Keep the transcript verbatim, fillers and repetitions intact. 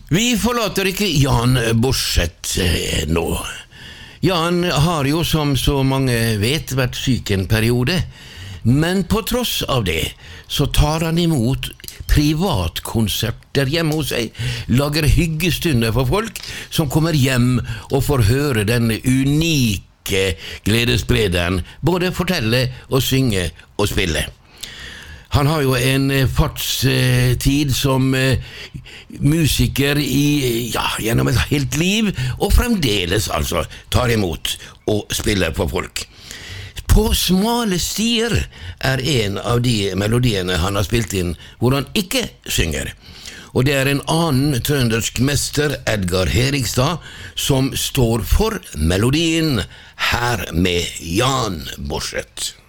Vi forlater ikke Jan Borseth nå. Jan har jo, som så mange vet, vært syk en periode, men på tross av det så tar han imot privatkonserter hjemme hos seg, lager hyggestunder for folk som kommer hjem og får høre den unike gledessprederen både fortelle og synge og spille. Han har jo en fartstid som musiker i, ja, gjennom et helt liv, og fremdeles altså tar imot og spiller for folk. På smale stier er en av de melodiene han har spilt inn hvor han ikke synger. Og det er en annen trøndersk mester, Edgar Herigstad, som står for melodien her med Jan Borseth.